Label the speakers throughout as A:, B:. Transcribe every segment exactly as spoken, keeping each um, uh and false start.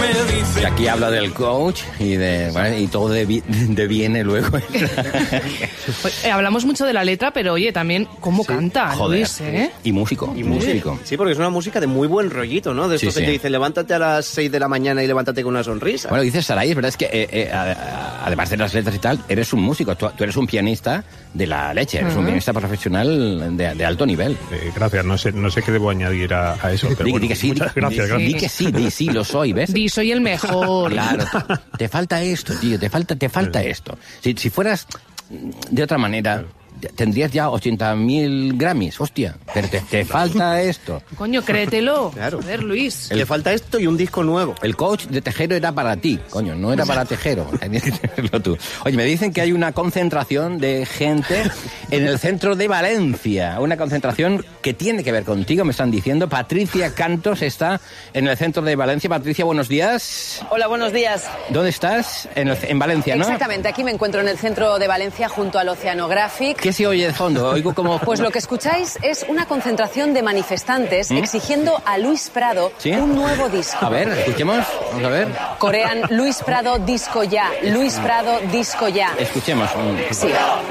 A: me dice.
B: Y aquí habla del coach y de bueno, y todo devi- deviene luego.
C: Pues, eh, hablamos mucho de la letra, pero oye, también cómo
B: Sí.
C: canta
B: Joder.
C: Luis, ¿eh?
B: Y músico, y músico.
D: Sí, porque es una música de muy buen rollito, ¿no? De
B: Sí,
D: estos
B: sí.
D: que te dicen, levántate a las seis de la mañana y levántate con una sonrisa.
B: Bueno, dices Saray, es verdad, es que eh, eh, a- a- además de las letras y tal, eres un músico, tú, tú eres un pianista de la leche, eres
C: Ajá.
B: un pianista profesional de, de alto nivel.
E: Eh, gracias, no sé, no sé qué debo añadir a, a eso, pero
B: Di,
E: bueno,
B: di que sí,
E: muchas
B: di-
E: gracias,
B: di,
E: gracias.
B: di que sí, di sí, lo soy, ¿ves?
C: Di, soy el mejor.
B: Claro, te, te falta esto, tío, te falta, te falta esto. Si, si fueras de otra manera, tendrías ya ochenta mil Grammys, hostia, pero te, te falta esto.
C: Coño, créetelo.
D: Claro.
C: A ver, Luis.
D: Le falta esto y un disco nuevo.
B: El coach de Tejero era para ti, coño, no era para Tejero, tenías que tenerlo tú. Oye, me dicen que hay una concentración de gente en el centro de Valencia, una concentración que tiene que ver contigo, me están diciendo. Patricia Cantos está en el centro de Valencia. Patricia, buenos días.
F: Hola, buenos días.
B: ¿Dónde estás? En, el- en Valencia, ¿no?
F: Exactamente, aquí me encuentro en el centro de Valencia junto al Oceanographic.
B: ¿Qué se oye de fondo? Oigo como...
F: Pues lo que escucháis es una concentración de manifestantes
B: ¿Mm?
F: exigiendo a Luis Prado
B: ¿Sí?
F: un nuevo disco.
B: A ver, escuchemos, vamos a ver.
F: Corean Luis Prado disco ya, Luis Prado disco ya.
B: Escuchemos. un-
F: Sí.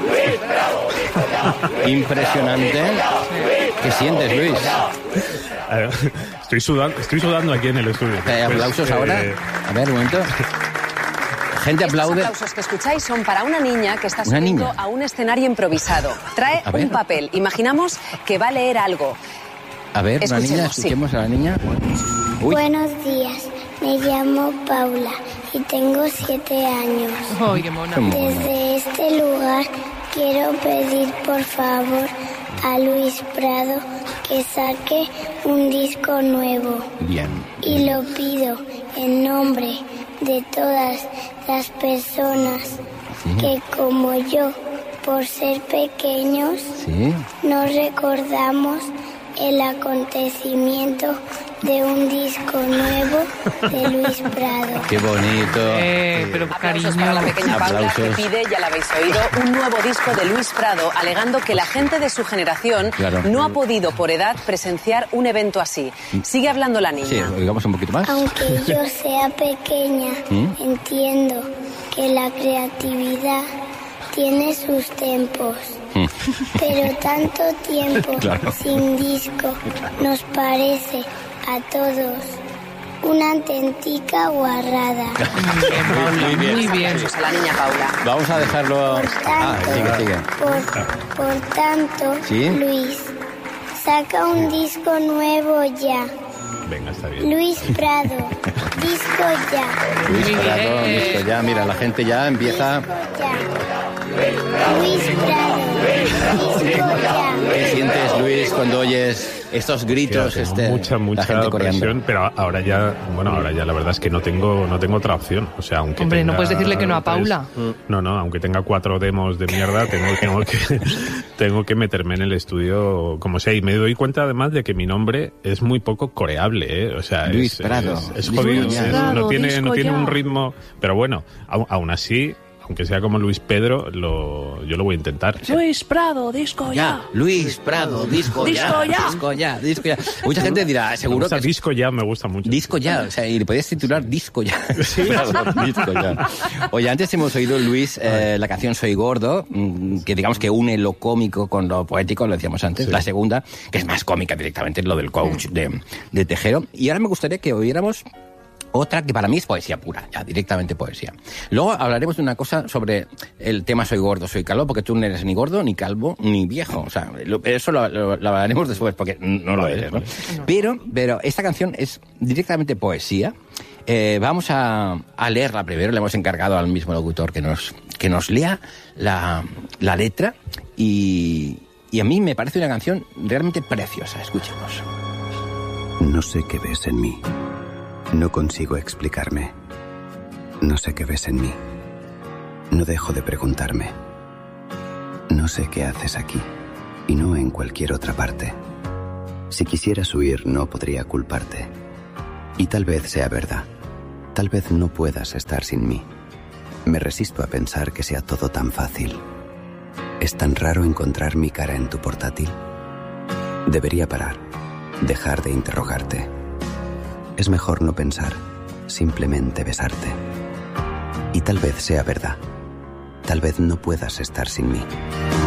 B: Impresionante. ¿Qué sientes, Luis?
E: Eh, Estoy sudando, estoy sudando aquí en el estudio.
B: ¿Hay aplausos
E: Pues,
B: ahora?
E: eh,
B: A ver, un momento. Gente
F: Estos
B: aplaude.
F: aplausos que escucháis son para una niña que está
B: Una
F: subiendo
B: niña.
F: a un escenario improvisado. Trae
B: A ver.
F: un papel. Imaginamos que va a leer algo.
B: A ver, una
F: Escuchemos,
B: niña,
F: sí.
B: escuchemos a la niña. Uy,
G: Buenos días, me llamo Paula y tengo siete años.
C: Ay, qué mona.
B: qué mona.
G: Desde este lugar quiero pedir por favor a Luis Prado que saque un disco nuevo.
B: Bien.
G: Y lo pido en nombre de todas las personas que como yo, por ser pequeños,
B: Sí.
G: no recordamos el acontecimiento de un disco nuevo de Luis Prado.
B: Qué bonito.
C: Eh, pero
F: Aplausos
C: cariño.
F: para la pequeña Paula que
B: Aplausos.
F: pide, ya la habéis oído, un nuevo disco de Luis Prado, alegando que la gente de su generación
B: Claro.
F: no ha podido por edad presenciar un evento así. Sigue hablando la niña.
B: Sí, oigamos un poquito más.
G: Aunque yo sea pequeña,
B: ¿Mm?
G: entiendo que la creatividad tiene sus tiempos.
B: Mm.
G: Pero tanto tiempo
B: Claro.
G: sin disco nos parece a todos una auténtica guarrada.
B: Muy bien.
C: Muy bien.
F: Aplausos a la niña Paula.
B: Vamos a dejarlo.
G: Por
B: Ah,
G: tanto,
B: sigue, sigue.
G: por, por tanto,
B: ¿Sí?
G: Luis, saca un disco nuevo ya.
E: Venga, está bien.
G: Luis Prado, disco ya.
B: Luis
C: Muy
B: Prado,
C: bien.
B: listo ya. Mira, la gente ya empieza.
G: Ya. Luis Prado, disco ya.
B: ¿Qué sientes, Luis, cuando oyes estos gritos?
E: Tengo
B: Este,
E: mucha,
B: la
E: mucha
B: gente coreando.
E: presión, pero ahora ya, bueno, ahora ya la verdad es que no tengo, no tengo otra opción. O sea, aunque
C: Hombre, no
E: tenga
C: puedes decirle que no a
E: tres-
C: Paula.
E: No, no, aunque tenga cuatro demos de mierda, tengo, tengo que, tengo que meterme en el estudio como sea. Y me doy cuenta además de que mi nombre es muy poco coreable, ¿eh? O sea,
B: Luis
E: es,
B: Prado.
E: es, es
B: Luis
E: jodido.
B: Prado,
E: es-
C: Prado,
E: no tiene, no
C: disco
E: tiene
C: ya.
E: un ritmo, pero bueno, aún, aún así, aunque sea como Luis Pedro, lo, yo lo voy a intentar.
C: Luis Prado, disco
B: Ya, Luis Prado, disco,
C: Disco
B: ya,
C: ya.
B: disco ya, disco ya. Mucha gente dirá,
E: Me
B: seguro
E: gusta
B: que es
E: disco ya, me gusta mucho.
B: disco ya, o sea, y le podías titular disco ya. Claro, disco ya. Oye, antes hemos oído, Luis, eh, la canción Soy Gordo, mm, que digamos que une lo cómico con lo poético, lo decíamos antes.
E: Sí.
B: La segunda, que es más cómica directamente, es lo del coach de, de Tejero. Y ahora me gustaría que oyéramos otra que para mí es poesía pura, ya, directamente poesía. Luego hablaremos de una cosa sobre el tema soy gordo, soy calvo, porque tú no eres ni gordo, ni calvo, ni viejo. O sea, lo- eso lo, lo- lo hablaremos después, porque no lo eres, ¿no? Pero, pero esta canción es directamente poesía. Eh, vamos a, a leerla primero, le hemos encargado al mismo locutor que nos, que nos lea la, la letra y, y a mí me parece una canción realmente preciosa. Escuchemos.
H: No sé qué ves en mí. No consigo explicarme. No sé qué ves en mí. No dejo de preguntarme. No sé qué haces aquí y no en cualquier otra parte. Si quisieras huir, no podría culparte. Y tal vez sea verdad. Tal vez no puedas estar sin mí. Me resisto a pensar que sea todo tan fácil. ¿Es tan raro encontrar mi cara en tu portátil? Debería parar. Dejar de interrogarte. Es mejor no pensar, simplemente besarte. Y tal vez sea verdad. Tal vez no puedas estar sin mí.